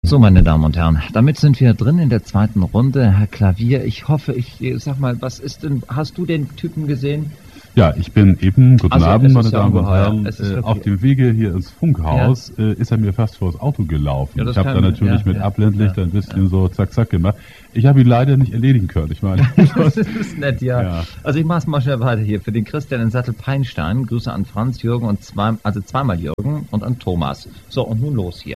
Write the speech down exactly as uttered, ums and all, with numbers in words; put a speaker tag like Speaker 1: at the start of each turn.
Speaker 1: So, meine Damen und Herren, damit sind wir drin in der zweiten Runde. Herr Klavier, ich hoffe, ich sag mal, was ist denn, hast du den Typen gesehen?
Speaker 2: Ja, ich bin eben, guten
Speaker 1: Also,
Speaker 2: Abend, meine
Speaker 1: ja
Speaker 2: Damen und
Speaker 1: ungeheuer.
Speaker 2: Herren, äh, auf dem Wege hier ins Funkhaus äh, ist er mir fast vors Auto gelaufen.
Speaker 1: Ja,
Speaker 2: ich habe da natürlich
Speaker 1: ja,
Speaker 2: mit
Speaker 1: ja,
Speaker 2: Abblendlicht
Speaker 1: ja,
Speaker 2: ein bisschen
Speaker 1: ja.
Speaker 2: so zack, zack gemacht. Ich habe ihn leider nicht erledigen können. Ich meine,
Speaker 1: das ist nett, ja.
Speaker 2: Ja.
Speaker 1: Also ich mach's mal schnell weiter hier. Für den Christian in Sattel-Peinstein, Grüße an Franz, Jürgen und zwei, also zweimal Jürgen und an Thomas. So, und nun los hier.